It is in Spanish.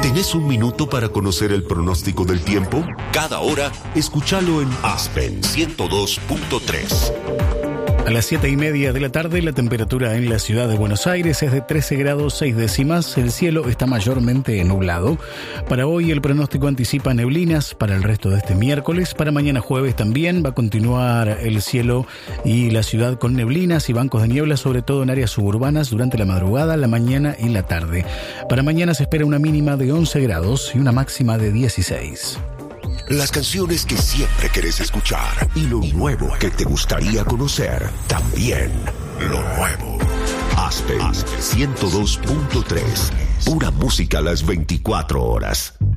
¿Tenés un minuto para conocer el pronóstico del tiempo? Cada hora, escúchalo en Aspen 102.3. A las 7:30 de la tarde, la temperatura en la ciudad de Buenos Aires es de 13 grados 6 décimas. El cielo está mayormente nublado. Para hoy, el pronóstico anticipa neblinas para el resto de este miércoles. Para mañana jueves también va a continuar el cielo y la ciudad con neblinas y bancos de niebla, sobre todo en áreas suburbanas durante la madrugada, la mañana y la tarde. Para mañana se espera una mínima de 11 grados y una máxima de 16. Las canciones que siempre querés escuchar y lo nuevo que te gustaría conocer. También lo nuevo. Aspen 102.3. Pura música a las 24 horas.